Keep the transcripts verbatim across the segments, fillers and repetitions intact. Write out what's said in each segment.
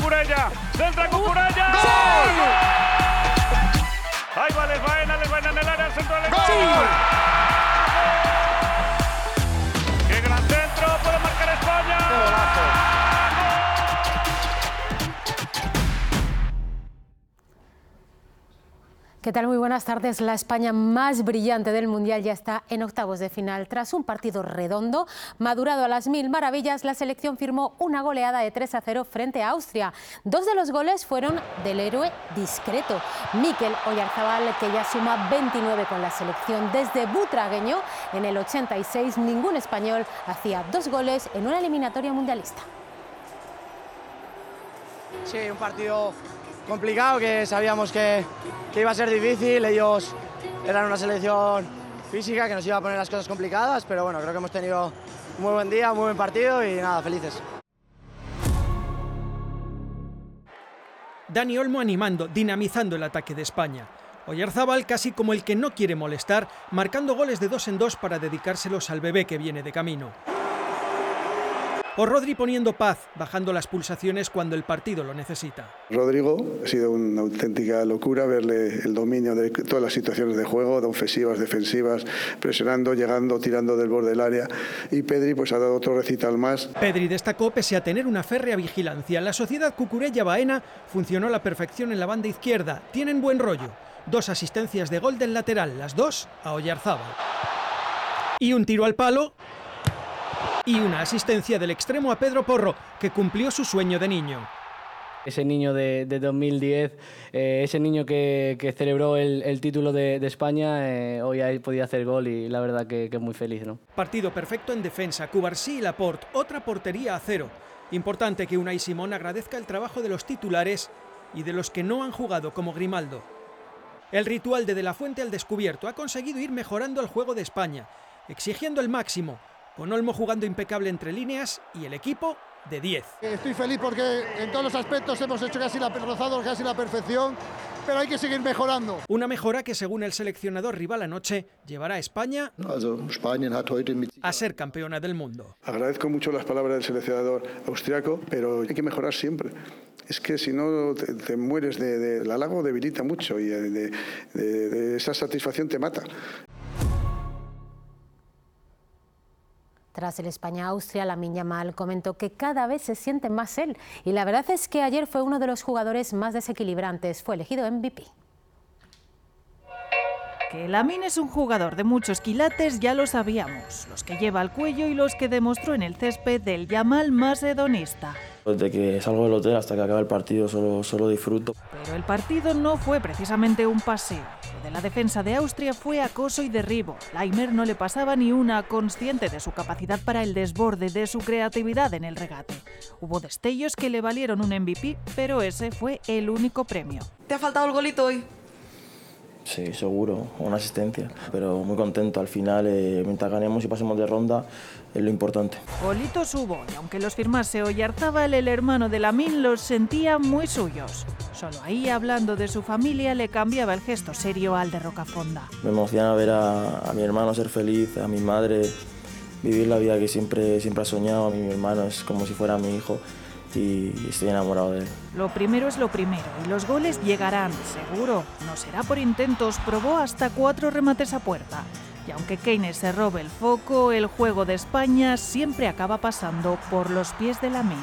Cucurella, centra Cucurella. ¡Gol! Ahí va Lesbaena, Lesbaena en el área, el centro del ¡Gol! ¡Qué gran centro! ¡Puede marcar España! ¡Qué golazo! ¿Qué tal? Muy buenas tardes. La España más brillante del Mundial ya está en octavos de final. Tras un partido redondo, madurado a las mil maravillas, la selección firmó una goleada de tres a cero frente a Austria. Dos de los goles fueron del héroe discreto, Mikel Oyarzabal, que ya suma veintinueve con la selección. Desde butragueño, en el ochenta y seis, ningún español hacía dos goles en una eliminatoria mundialista. Sí, un partido complicado que sabíamos que, que iba a ser difícil. Ellos eran una selección física que nos iba a poner las cosas complicadas, pero bueno, creo que hemos tenido un muy buen día, un muy buen partido y nada, felices. Dani Olmo animando, dinamizando el ataque de España. Oyarzabal casi como el que no quiere molestar, marcando goles de dos en dos para dedicárselos al bebé que viene de camino. O Rodri poniendo paz, bajando las pulsaciones cuando el partido lo necesita. Rodrigo, ha sido una auténtica locura verle el dominio de todas las situaciones de juego, de ofensivas, defensivas, presionando, llegando, tirando del borde del área. Y Pedri pues ha dado otro recital más. Pedri destacó pese a tener una férrea vigilancia. La sociedad Cucurella-Baena funcionó a la perfección en la banda izquierda. Tienen buen rollo. Dos asistencias de gol del lateral, las dos a Oyarzabal. Y un tiro al palo. Y una asistencia del extremo a Pedro Porro, que cumplió su sueño de niño. Ese niño de, de dos mil diez, eh, ese niño que, que celebró el, el título de, de España, eh, hoy ahí podía hacer gol y la verdad que, que es muy feliz, ¿no? Partido perfecto en defensa, Cubarsí y Laporte, otra portería a cero. Importante que Unai Simón agradezca el trabajo de los titulares y de los que no han jugado, como Grimaldo. El ritual de De la Fuente al descubierto ha conseguido ir mejorando el juego de España, exigiendo el máximo, con Olmo jugando impecable entre líneas y el equipo de diez. Estoy feliz porque en todos los aspectos hemos hecho casi la, rozado casi la perfección, pero hay que seguir mejorando. Una mejora que, según el seleccionador rival anoche, llevará a España a ser campeona del mundo. Agradezco mucho las palabras del seleccionador austriaco, pero hay que mejorar siempre. Es que si no te, te mueres de, de, el halago debilita mucho y de, de, de, de esa satisfacción te mata. Tras el España-Austria, Lamine Yamal comentó que cada vez se siente más él. Y la verdad es que ayer fue uno de los jugadores más desequilibrantes. Fue elegido M V P. Que Lamine es un jugador de muchos quilates ya lo sabíamos. Los que lleva al cuello y los que demostró en el césped del Yamal más hedonista. Desde que salgo del hotel hasta que acaba el partido solo, solo disfruto. Pero el partido no fue precisamente un paseo. Lo de la defensa de Austria fue acoso y derribo. Laimer no le pasaba ni una, consciente de su capacidad para el desborde, de su creatividad en el regate. Hubo destellos que le valieron un M V P, pero ese fue el único premio. ¿Te ha faltado el golito hoy? Sí, seguro, una asistencia, pero muy contento. Al final, eh, mientras ganemos y pasemos de ronda, es lo importante. Golitos hubo, y aunque los firmase Oyarzabal, el hermano de Lamine los sentía muy suyos. Solo ahí, hablando de su familia, le cambiaba el gesto serio al de Rocafonda. Me emociona ver a, a mi hermano ser feliz, a mi madre vivir la vida que siempre, siempre ha soñado. A mí, mi hermano es como si fuera mi hijo. Y estoy enamorado de él. Lo primero es lo primero y los goles llegarán, seguro. No será por intentos, probó hasta cuatro remates a puerta. Y aunque Keynes se robe el foco, el juego de España siempre acaba pasando por los pies de Lamine.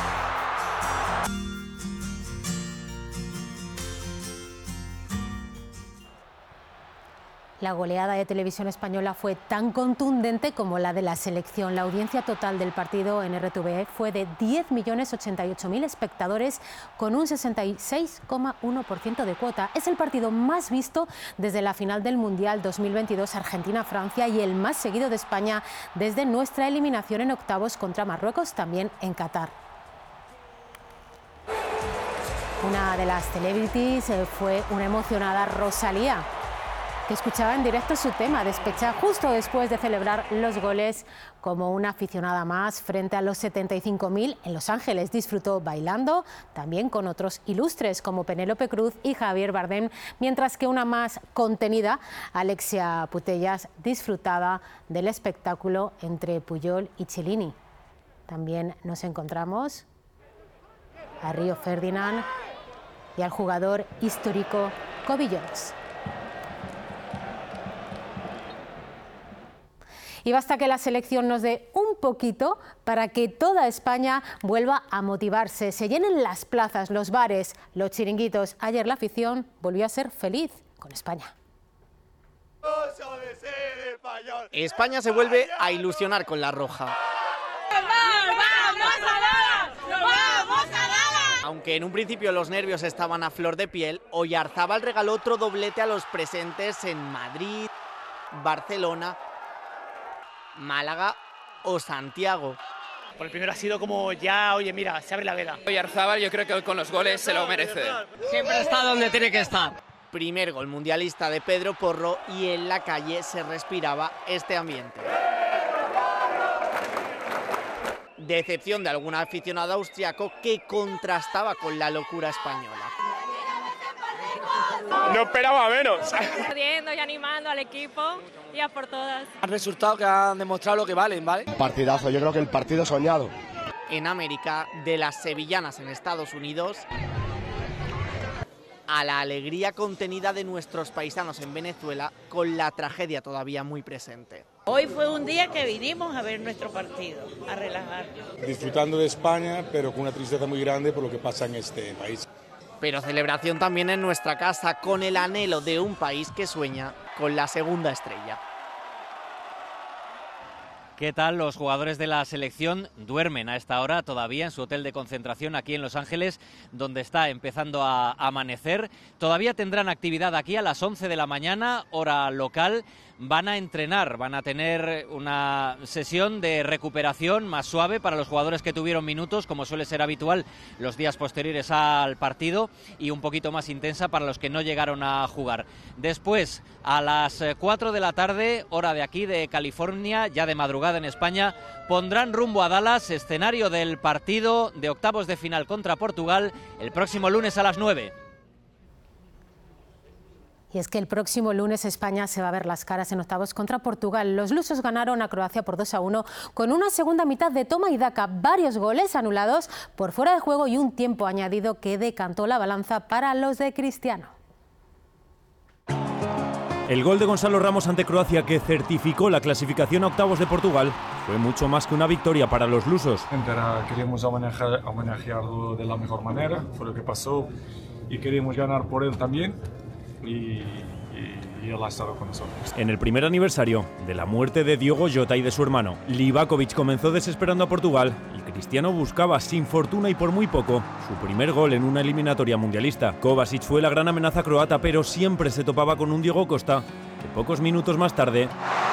La goleada de Televisión Española fue tan contundente como la de la selección. La audiencia total del partido en R T V E fue de diez millones ochenta y ocho mil espectadores con un sesenta y seis coma uno por ciento de cuota. Es el partido más visto desde la final del Mundial dos mil veintidós Argentina-Francia y el más seguido de España desde nuestra eliminación en octavos contra Marruecos, también en Qatar. Una de las celebrities fue una emocionada Rosalía, que escuchaba en directo su tema Despecha justo después de celebrar los goles como una aficionada más frente a los setenta y cinco mil en Los Ángeles. Disfrutó bailando, también con otros ilustres como Penélope Cruz y Javier Bardem, mientras que una más contenida, Alexia Putellas, disfrutaba del espectáculo entre Puyol y Cellini. También nos encontramos a Río Ferdinand y al jugador histórico Cobi Jones. Y basta que la selección nos dé un poquito para que toda España vuelva a motivarse. Se llenen las plazas, los bares, los chiringuitos. Ayer la afición volvió a ser feliz con España. España se vuelve a ilusionar con la roja. Aunque en un principio los nervios estaban a flor de piel, Oyarzábal regaló otro doblete a los presentes en Madrid, Barcelona, Málaga o Santiago. Por el primero ha sido como ya, oye, mira, se abre la veda. Oyarzábal yo creo que con los goles se lo merece. Siempre está donde tiene que estar. Primer gol mundialista de Pedro Porro y en la calle se respiraba este ambiente. Decepción de algún aficionado austriaco que contrastaba con la locura española. No esperaba menos. Perdiendo y animando al equipo y a por todas. Han resultado que han demostrado lo que valen, ¿vale? Un partidazo, yo creo que el partido soñado. En América, de las sevillanas en Estados Unidos a la alegría contenida de nuestros paisanos en Venezuela, con la tragedia todavía muy presente. Hoy fue un día que vinimos a ver nuestro partido, a relajarnos. Disfrutando de España, pero con una tristeza muy grande por lo que pasa en este país. Pero celebración también en nuestra casa, con el anhelo de un país que sueña con la segunda estrella. ¿Qué tal? Los jugadores de la selección duermen a esta hora todavía en su hotel de concentración aquí en Los Ángeles, donde está empezando a amanecer. Todavía tendrán actividad aquí a las once de la mañana, hora local. Van a entrenar, van a tener una sesión de recuperación más suave para los jugadores que tuvieron minutos, como suele ser habitual los días posteriores al partido, y un poquito más intensa para los que no llegaron a jugar. Después, a las cuatro de la tarde, hora de aquí, de California, ya de madrugada en España, pondrán rumbo a Dallas, escenario del partido de octavos de final contra Portugal, el próximo lunes a las nueve. Y es que el próximo lunes España se va a ver las caras en octavos contra Portugal. Los lusos ganaron a Croacia por dos a uno con una segunda mitad de toma y daca, varios goles anulados por fuera de juego y un tiempo añadido que decantó la balanza para los de Cristiano. El gol de Gonzalo Ramos ante Croacia, que certificó la clasificación a octavos de Portugal, fue mucho más que una victoria para los lusos. Queríamos homenajear, homenajearlo de la mejor manera, fue lo que pasó, y queríamos ganar por él también. Y, y, y él ha estado con nosotros. En el primer aniversario de la muerte de Diogo Jota y de su hermano, Livakovic comenzó desesperando a Portugal y Cristiano buscaba, sin fortuna y por muy poco, su primer gol en una eliminatoria mundialista. Kovacic fue la gran amenaza croata, pero siempre se topaba con un Diego Costa, que pocos minutos más tarde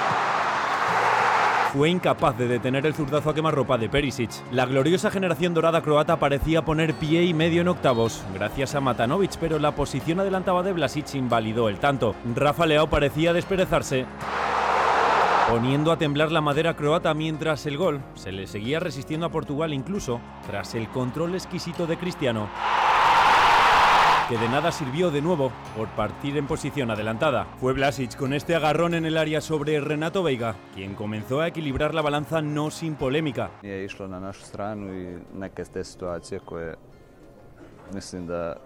fue incapaz de detener el zurdazo a quemarropa de Perisic. La gloriosa generación dorada croata parecía poner pie y medio en octavos, gracias a Matanovic, pero la posición adelantada de Vlasic invalidó el tanto. Rafa Leao parecía desperezarse, poniendo a temblar la madera croata, mientras el gol se le seguía resistiendo a Portugal, incluso tras el control exquisito de Cristiano, que de nada sirvió de nuevo por partir en posición adelantada. Fue Vlasic con este agarrón en el área sobre Renato Veiga quien comenzó a equilibrar la balanza no sin polémica. Je išlo na našu stranu i neke te situacije koje mislim da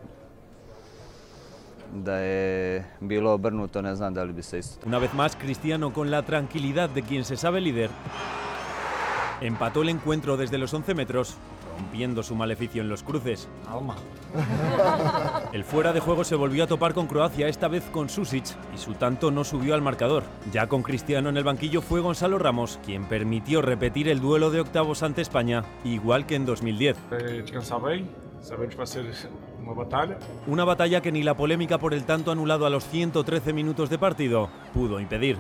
da je bilo obrnuto, ne znam da li bi se isto. Una vez más, Cristiano, con la tranquilidad de quien se sabe líder, empató el encuentro desde los once metros, rompiendo su maleficio en los cruces. Alma. El fuera de juego se volvió a topar con Croacia, esta vez con Susic, y su tanto no subió al marcador. Ya con Cristiano en el banquillo fue Gonzalo Ramos quien permitió repetir el duelo de octavos ante España, igual que en dos mil diez. Sabemos que va a ser una batalla. Una batalla que ni la polémica por el tanto anulado a los ciento trece minutos de partido pudo impedir.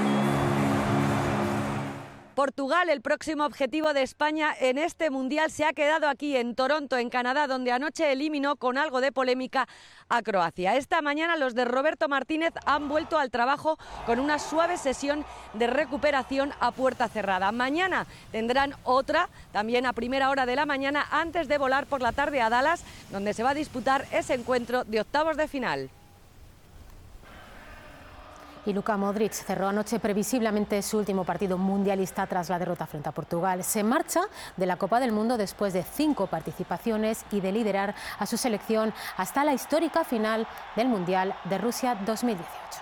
Portugal, el próximo objetivo de España en este Mundial, se ha quedado aquí en Toronto, en Canadá, donde anoche eliminó con algo de polémica a Croacia. Esta mañana los de Roberto Martínez han vuelto al trabajo con una suave sesión de recuperación a puerta cerrada. Mañana tendrán otra, también a primera hora de la mañana, antes de volar por la tarde a Dallas, donde se va a disputar ese encuentro de octavos de final. Y Luka Modric cerró anoche previsiblemente su último partido mundialista tras la derrota frente a Portugal. Se marcha de la Copa del Mundo después de cinco participaciones y de liderar a su selección hasta la histórica final del Mundial de Rusia dos mil dieciocho.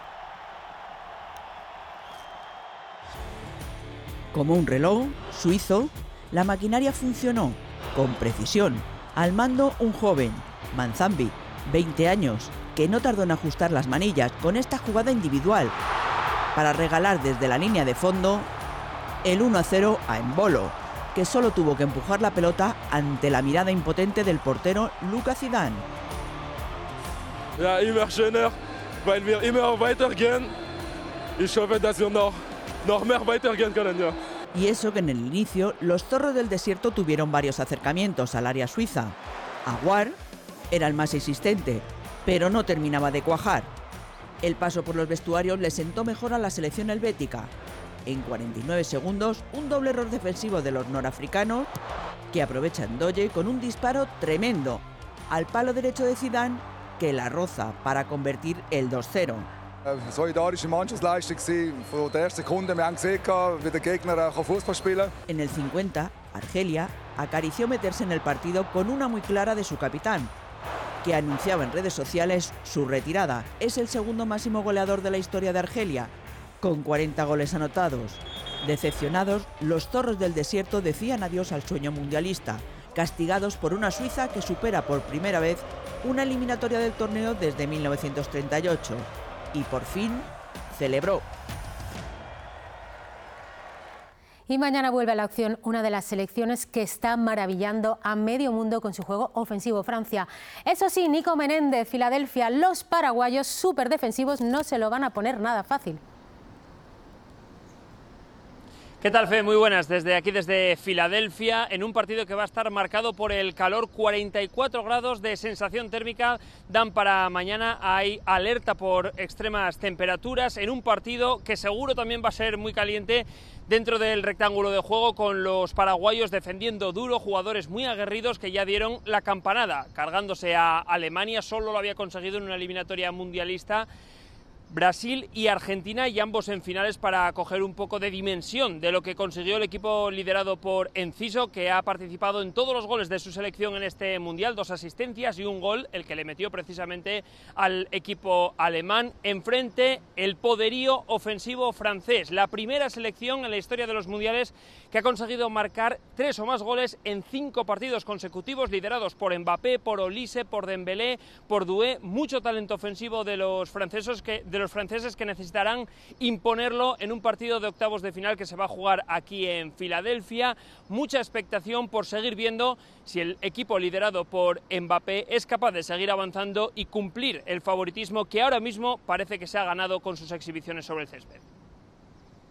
Como un reloj suizo, la maquinaria funcionó con precisión. Al mando un joven, Manzambi, veinte años, que no tardó en ajustar las manillas con esta jugada individual para regalar desde la línea de fondo el uno a cero a Embolo, que solo tuvo que empujar la pelota ante la mirada impotente del portero Luka Zidane. Ja, immer schöner, weil wir immer weitergehen. Ich hoffe, dass wir noch, noch mehr weitergehen können, ja. Y eso que en el inicio los zorros del desierto tuvieron varios acercamientos al área suiza. Aguar era el más insistente, pero no terminaba de cuajar. El paso por los vestuarios le sentó mejor a la selección helvética. En cuarenta y nueve segundos, un doble error defensivo de los norafricanos, que aprovechan Ndoye con un disparo tremendo al palo derecho de Zidane, que la roza para convertir el dos cero. Solidarische Mannschaftsleistung von der ersten Sekunde. Wir haben gesehen, wie der Gegner Fußball spielen. En el cincuenta, Argelia acarició meterse en el partido con una muy clara de su capitán, que anunciaba en redes sociales su retirada. Es el segundo máximo goleador de la historia de Argelia, con cuarenta goles anotados. Decepcionados, los zorros del desierto decían adiós al sueño mundialista, castigados por una Suiza que supera por primera vez una eliminatoria del torneo desde mil novecientos treinta y ocho. Y por fin celebró. Y mañana vuelve a la acción una de las selecciones que está maravillando a medio mundo con su juego ofensivo, Francia. Eso sí, Nico Menéndez, Filadelfia, los paraguayos súper defensivos no se lo van a poner nada fácil. ¿Qué tal, Fe? Muy buenas. Desde aquí, desde Filadelfia, en un partido que va a estar marcado por el calor, cuarenta y cuatro grados de sensación térmica dan para mañana. Hay alerta por extremas temperaturas en un partido que seguro también va a ser muy caliente dentro del rectángulo de juego, con los paraguayos defendiendo duro, jugadores muy aguerridos que ya dieron la campanada, cargándose a Alemania. Solo lo había conseguido en una eliminatoria mundialista Brasil y Argentina, y ambos en finales, para coger un poco de dimensión de lo que consiguió el equipo liderado por Enciso, que ha participado en todos los goles de su selección en este Mundial, dos asistencias y un gol, el que le metió precisamente al equipo alemán. Enfrente, el poderío ofensivo francés, la primera selección en la historia de los Mundiales que ha conseguido marcar tres o más goles en cinco partidos consecutivos, liderados por Mbappé, por Olise, por Dembélé, por Doué. Mucho talento ofensivo de los franceses que de los franceses que necesitarán imponerlo en un partido de octavos de final que se va a jugar aquí en Filadelfia. Mucha expectación por seguir viendo si el equipo liderado por Mbappé es capaz de seguir avanzando y cumplir el favoritismo que ahora mismo parece que se ha ganado con sus exhibiciones sobre el césped.